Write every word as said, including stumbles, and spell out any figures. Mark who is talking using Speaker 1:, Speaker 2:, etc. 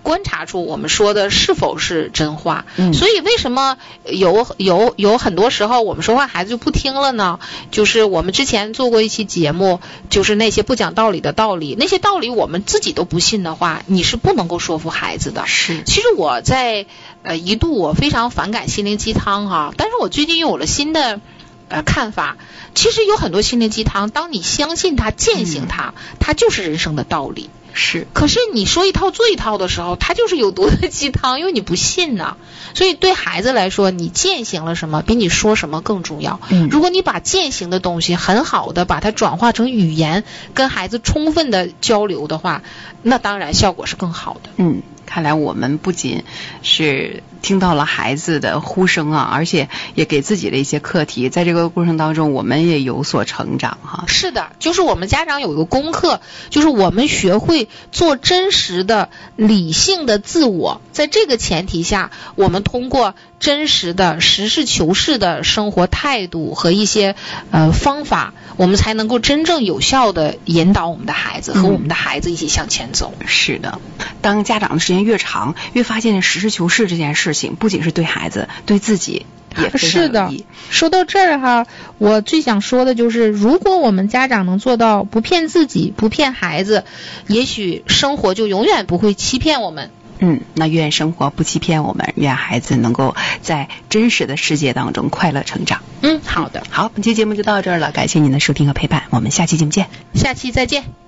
Speaker 1: 观察出我们说的是否是真话。
Speaker 2: 嗯，
Speaker 1: 所以为什么有有有很多时候我们说话孩子就不听了呢？就是我们之前做过一期节目，就是那些不讲道理的道理，那些道理我们自己都不信的话，你是不能够说服孩子的。
Speaker 2: 是，
Speaker 1: 其实我在呃一度我非常反感心灵鸡汤哈，但是我最近又有了新的呃看法。其实有很多心灵鸡汤，当你相信它、践行它，嗯、它就是人生的道理。
Speaker 2: 是，
Speaker 1: 可是你说一套做一套的时候，它就是有毒的鸡汤，因为你不信呢。所以对孩子来说，你践行了什么比你说什么更重要。
Speaker 2: 嗯，
Speaker 1: 如果你把践行的东西很好的把它转化成语言，跟孩子充分的交流的话，那当然效果是更好的。
Speaker 2: 嗯，看来我们不仅是听到了孩子的呼声啊，而且也给自己的一些课题，在这个过程当中我们也有所成长哈。
Speaker 1: 是的，就是我们家长有一个功课，就是我们学会做真实的理性的自我，在这个前提下，我们通过真实的实事求是的生活态度和一些呃方法，我们才能够真正有效的引导我们的孩子，和我们的孩子一起向前走。
Speaker 2: 嗯、是的，当家长的时间越长，越发现实事求是这件事情不仅是对孩子，对自己也非常有意义。
Speaker 3: 是的，说到这儿哈，我最想说的就是，如果我们家长能做到不骗自己，不骗孩子，也许生活就永远不会欺骗我们。
Speaker 2: 嗯，那愿生活不欺骗我们，愿孩子能够在真实的世界当中快乐成长。
Speaker 1: 嗯，好的，
Speaker 2: 好，本期节目就到这儿了，感谢您的收听和陪伴，我们下期节目见。
Speaker 1: 下期再见。